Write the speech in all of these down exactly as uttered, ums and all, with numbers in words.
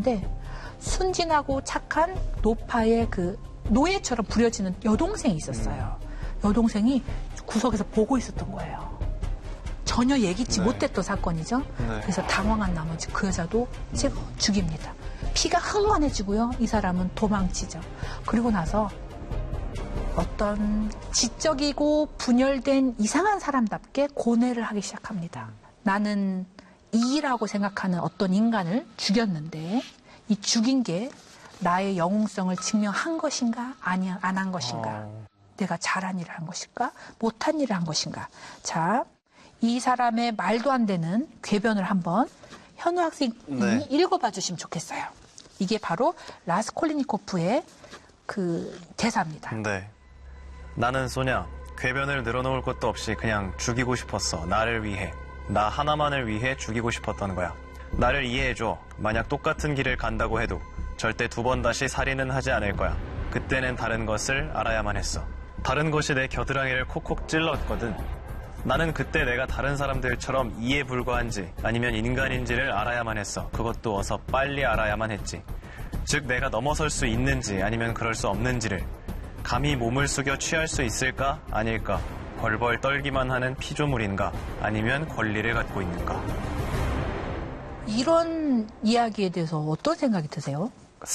있었는데 순진하고 착한 노파의 그 노예처럼 부려지는 여동생이 있었어요. 여동생이 구석에서 보고 있었던 거예요. 전혀 예기치 네. 못했던 사건이죠. 네. 그래서 당황한 나머지 그 여자도 찍어 죽입니다. 피가 흥건해지고요. 이 사람은 도망치죠. 그리고 나서 어떤 지적이고 분열된 이상한 사람답게 고뇌를 하기 시작합니다. 나는 이라고 생각하는 어떤 인간을 죽였는데 이 죽인 게 나의 영웅성을 증명한 것인가 아니 안 한 것인가. 어... 내가 잘한 일을 한 것인가 못한 일을 한 것인가. 자, 이 사람의 말도 안 되는 궤변을 한번 현우 학생이 네. 읽어봐 주시면 좋겠어요. 이게 바로 라스콜리니코프의 그 대사입니다. 네. 나는 소냐, 궤변을 늘어놓을 것도 없이 그냥 죽이고 싶었어. 나를 위해. 나 하나만을 위해 죽이고 싶었던 거야. 나를 이해해줘. 만약 똑같은 길을 간다고 해도 절대 두 번 다시 살인은 하지 않을 거야. 그때는 다른 것을 알아야만 했어. 다른 것이 내 겨드랑이를 콕콕 찔렀거든. 나는 그때 내가 다른 사람들처럼 이에 불과한지 아니면 인간인지를 알아야만 했어. 그것도 어서 빨리 알아야만 했지. 즉 내가 넘어설 수 있는지 아니면 그럴 수 없는지를. 감히 몸을 숙여 취할 수 있을까 아닐까. 벌벌 떨기만 하는 피조물인가 아니면 권리를 갖고 있는가. 이런 이야기에 대해서 어떤 생각이 드세요?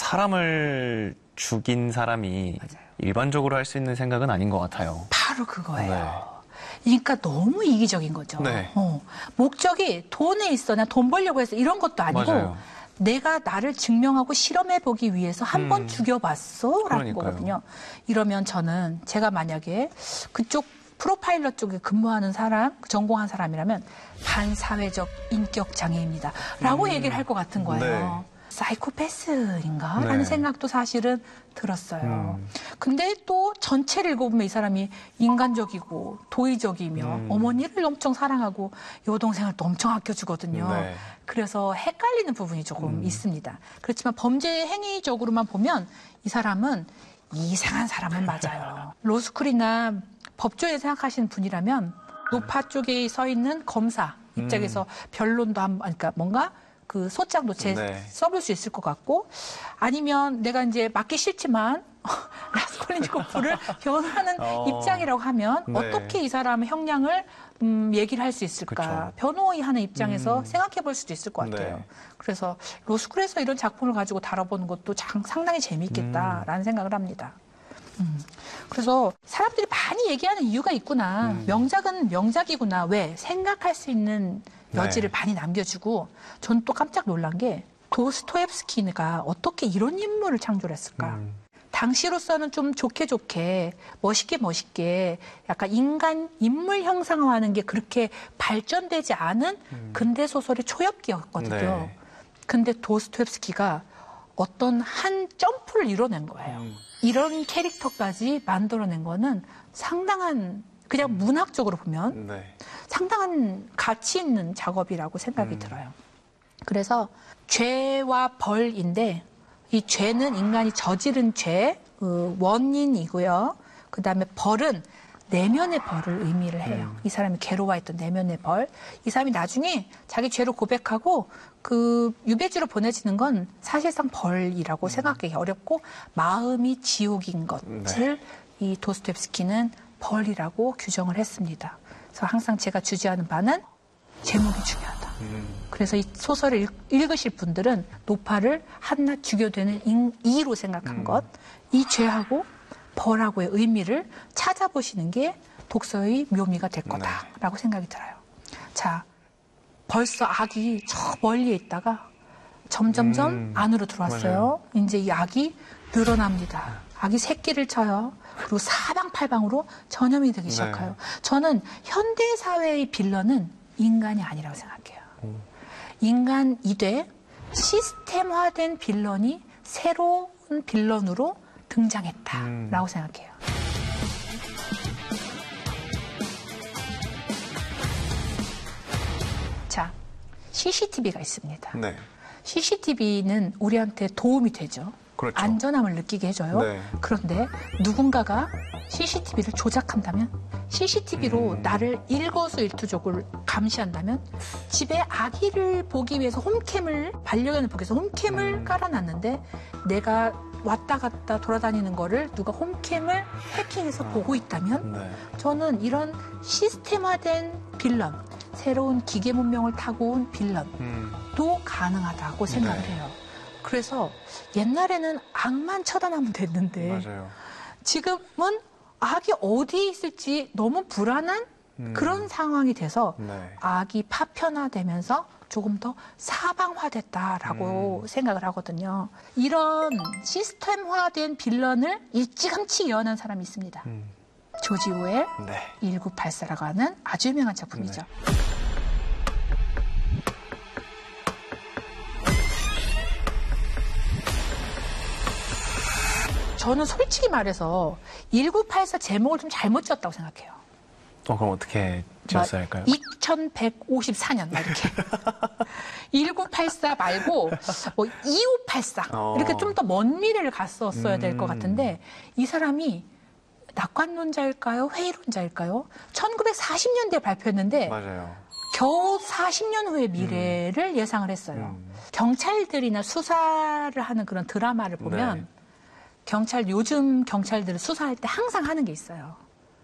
사람을 죽인 사람이 맞아요. 일반적으로 할 수 있는 생각은 아닌 것 같아요. 바로 그거예요. 네. 그러니까 너무 이기적인 거죠. 네. 어. 목적이 돈에 있어, 나 돈 벌려고 해서 이런 것도 아니고 맞아요. 내가 나를 증명하고 실험해보기 위해서 한 번 음. 죽여봤어 라는 그러니까요. 거거든요. 이러면 저는 제가 만약에 그쪽 프로파일러 쪽에 근무하는 사람, 전공한 사람이라면 반사회적 인격 장애입니다. 라고 음. 얘기를 할 것 같은 거예요. 네. 사이코패스인가? 네. 라는 생각도 사실은 들었어요. 음. 근데 또 전체를 읽어보면 이 사람이 인간적이고 도의적이며 음. 어머니를 엄청 사랑하고 여동생을 또 엄청 아껴주거든요. 네. 그래서 헷갈리는 부분이 조금 음. 있습니다. 그렇지만 범죄 행위적으로만 보면 이 사람은 이상한 사람은 맞아요. 로스쿨이나 법조에 생각하시는 분이라면 노파 쪽에 서 있는 검사 입장에서 음. 변론도 한, 그러니까 뭔가 그 소장도 제 네. 써볼 수 있을 것 같고 아니면 내가 이제 맞기 싫지만 라스콜리니코프를 변호하는 어. 입장이라고 하면 네. 어떻게 이 사람의 형량을 음, 얘기를 할 수 있을까. 그쵸. 변호의 하는 입장에서 음. 생각해 볼 수도 있을 것 같아요. 네. 그래서 로스쿨에서 이런 작품을 가지고 다뤄보는 것도 장, 상당히 재미있겠다라는 음. 생각을 합니다. 음. 그래서 사람들이 많이 얘기하는 이유가 있구나. 음. 명작은 명작이구나. 왜? 생각할 수 있는 여지를 네. 많이 남겨주고 전 또 깜짝 놀란 게 도스토옙스키가 어떻게 이런 인물을 창조했을까. 음. 당시로서는 좀 좋게 좋게 멋있게 멋있게 약간 인간 인물 형상화하는 게 그렇게 발전되지 않은 음. 근대 소설의 초엽기였거든요. 네. 근데 도스토옙스키가 어떤 한 점프를 이뤄낸 거예요. 음. 이런 캐릭터까지 만들어낸 거는 상당한 그냥 음. 문학적으로 보면 네. 상당한 가치 있는 작업이라고 생각이 음. 들어요. 그래서 죄와 벌인데 이 죄는 인간이 저지른 죄 그 원인이고요. 그다음에 벌은 내면의 벌을 의미를 해요. 음. 이 사람이 괴로워했던 내면의 벌. 이 사람이 나중에 자기 죄를 고백하고 그 유배지로 보내지는 건 사실상 벌이라고 음. 생각하기 어렵고 마음이 지옥인 것을 네. 이 도스토옙스키는 벌이라고 규정을 했습니다. 그래서 항상 제가 주지하는 바는 제목이 중요하다. 음. 그래서 이 소설을 읽, 읽으실 분들은 노파를 한낱 죽여되는 인, 이로 생각한 음. 것, 이 죄하고 벌하고의 의미를 찾아보시는 게 독서의 묘미가 될 거다라고 네. 생각이 들어요. 자, 벌써 악이 저 멀리에 있다가 점점점 음. 안으로 들어왔어요. 맞아요. 이제 이 악이 늘어납니다. 악이 새끼를 쳐요. 그리고 사방팔방으로 전염이 되기 시작해요. 네. 저는 현대 사회의 빌런은 인간이 아니라고 생각해요. 음. 인간이 돼 시스템화된 빌런이 새로운 빌런으로 등장했다라고 음. 생각해요. 자, 씨씨티비가 있습니다. 네. 씨씨티비는 우리한테 도움이 되죠. 그렇죠. 안전함을 느끼게 해줘요. 네. 그런데 누군가가 씨씨티비를 조작한다면, 씨씨티비로 음. 나를 일거수일투족을 감시한다면, 집에 아기를 보기 위해서 홈캠을, 반려견을 보기 위해서 홈캠을 음. 깔아놨는데 내가 왔다 갔다 돌아다니는 거를 누가 홈캠을 해킹해서 보고 있다면, 네. 저는 이런 시스템화된 빌런, 새로운 기계 문명을 타고 온 빌런도 음. 가능하다고 생각을 네. 해요. 그래서 옛날에는 악만 처단하면 됐는데 맞아요. 지금은 악이 어디에 있을지 너무 불안한 음. 그런 상황이 돼서 네. 악이 파편화되면서 조금 더 사방화됐다라고 음. 생각을 하거든요. 이런 시스템화된 빌런을 일찌감치 이어낸 사람이 있습니다. 음. 조지 오웰 네. 천구백팔십사라고 하는 아주 유명한 작품이죠. 네. 저는 솔직히 말해서 천구백팔십사 제목을 좀 잘못 지었다고 생각해요. 어, 그럼 어떻게 지었어야 할까요? 이천백오십사 년 막 이렇게 천구백팔십사 말고 뭐 이천오백팔십사 어. 이렇게 좀 더 먼 미래를 갔었어야 될 것 음. 같은데 이 사람이 낙관론자일까요? 회의론자일까요? 천구백사십 년대에 발표했는데 맞아요. 겨우 사십 년 후의 미래를 예상을 했어요. 음. 경찰들이나 수사를 하는 그런 드라마를 보면 네. 경찰 요즘 경찰들을 수사할 때 항상 하는 게 있어요.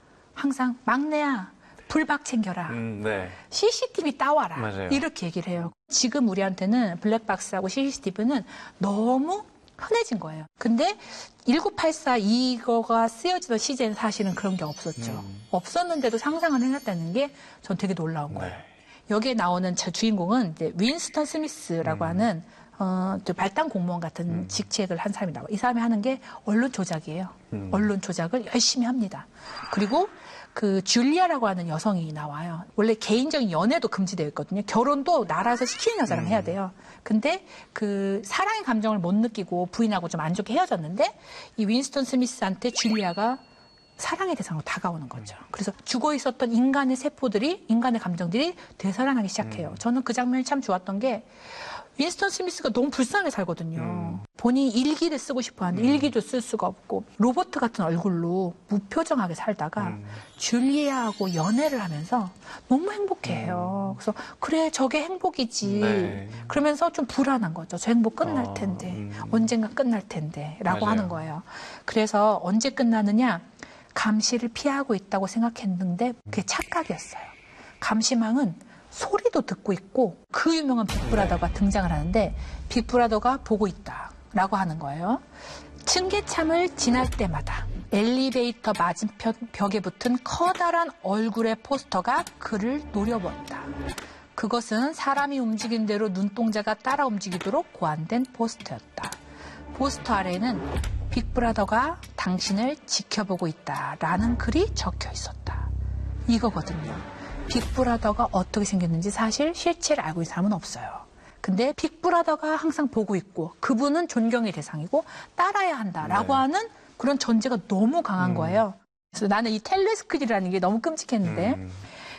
항상 막내야 불박 챙겨라. 음, 네. 씨씨티비 따와라. 맞아요. 이렇게 얘기를 해요. 지금 우리한테는 블랙박스하고 씨씨티비는 너무 흔해진 거예요. 근데 천구백팔십사 이거가 쓰여지던 시제는 사실은 그런 게 없었죠. 음. 없었는데도 상상을 해놨다는 게 전 되게 놀라운 거예요. 네. 여기에 나오는 저 주인공은 이제 윈스턴 스미스라고 음. 하는 어, 또 발당 공무원 같은 음. 직책을 한 사람이 나와요. 이 사람이 하는 게 언론 조작이에요. 음. 언론 조작을 열심히 합니다. 그리고 그 줄리아라고 하는 여성이 나와요. 원래 개인적인 연애도 금지되어 있거든요. 결혼도 나라에서 시키는 여자랑 음. 해야 돼요. 근데 그 사랑의 감정을 못 느끼고 부인하고 좀 안 좋게 헤어졌는데 이 윈스턴 스미스한테 줄리아가 사랑의 대상으로 다가오는 거죠. 그래서 죽어 있었던 인간의 세포들이, 인간의 감정들이 되살아나기 시작해요. 음. 저는 그 장면이 참 좋았던 게 윈스턴 스미스가 너무 불쌍하게 살거든요. 음. 본인이 일기를 쓰고 싶어 하는데 음. 일기도 쓸 수가 없고 로버트 같은 얼굴로 무표정하게 살다가 음. 줄리아하고 연애를 하면서 너무 행복해해요. 그래서 그래 저게 행복이지. 네. 그러면서 좀 불안한 거죠. 저 행복 끝날 어, 텐데 음. 언젠가 끝날 텐데 라고 맞아요. 하는 거예요. 그래서 언제 끝나느냐 감시를 피하고 있다고 생각했는데 그게 착각이었어요. 감시망은 소리도 듣고 있고 그 유명한 빅브라더가 등장을 하는데 빅브라더가 보고 있다라고 하는 거예요. 층계참을 지날 때마다 엘리베이터 맞은편 벽에 붙은 커다란 얼굴의 포스터가 그를 노려본다. 그것은 사람이 움직인 대로 눈동자가 따라 움직이도록 고안된 포스터였다. 포스터 아래에는 빅브라더가 당신을 지켜보고 있다라는 글이 적혀 있었다. 이거거든요. 빅브라더가 어떻게 생겼는지 사실 실체를 알고 있는 사람은 없어요. 근데 빅브라더가 항상 보고 있고 그분은 존경의 대상이고 따라야 한다라고 네. 하는 그런 전제가 너무 강한 음. 거예요. 그래서 나는 이 텔레스크린이라는 게 너무 끔찍했는데 음.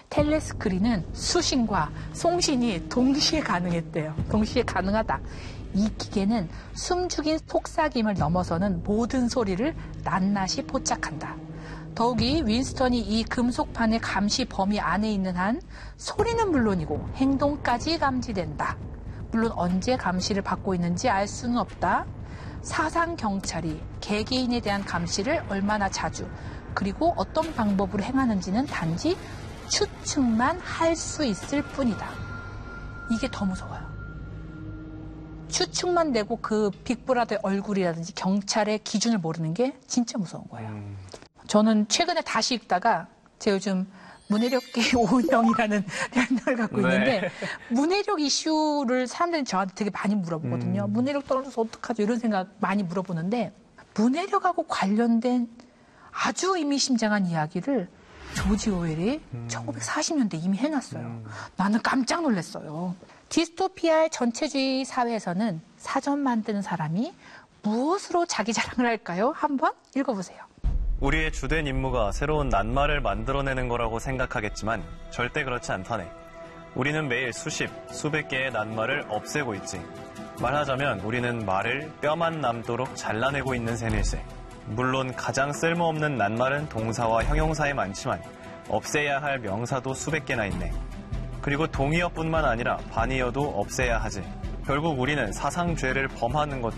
텔레스크린은 수신과 송신이 동시에 가능했대요. 동시에 가능하다. 이 기계는 숨죽인 속삭임을 넘어서는 모든 소리를 낱낱이 포착한다. 더욱이 윈스턴이 이 금속판의 감시 범위 안에 있는 한 소리는 물론이고 행동까지 감지된다. 물론 언제 감시를 받고 있는지 알 수는 없다. 사상 경찰이 개개인에 대한 감시를 얼마나 자주 그리고 어떤 방법으로 행하는지는 단지 추측만 할 수 있을 뿐이다. 이게 더 무서워요. 추측만 되고 그 빅브라더의 얼굴이라든지 경찰의 기준을 모르는 게 진짜 무서운 거예요. 음. 저는 최근에 다시 읽다가 제가 요즘 문해력계 오은영이라는 랜덤을 갖고 네. 있는데 문해력 이슈를 사람들이 저한테 되게 많이 물어보거든요. 음. 문해력 떨어져서 어떡하죠? 이런 생각 많이 물어보는데 문해력하고 관련된 아주 의미심장한 이야기를 조지 오웰이 음. 천구백사십 년대 이미 해놨어요. 음. 나는 깜짝 놀랐어요. 디스토피아의 전체주의 사회에서는 사전 만드는 사람이 무엇으로 자기 자랑을 할까요? 한번 읽어보세요. 우리의 주된 임무가 새로운 낱말을 만들어내는 거라고 생각하겠지만 절대 그렇지 않다네. 우리는 매일 수십, 수백 개의 낱말을 없애고 있지. 말하자면 우리는 말을 뼈만 남도록 잘라내고 있는 셈일세. 물론 가장 쓸모없는 낱말은 동사와 형용사에 많지만 없애야 할 명사도 수백 개나 있네. 그리고 동의어뿐만 아니라 반의어도 없애야 하지. 결국 우리는 사상죄를 범하는 것도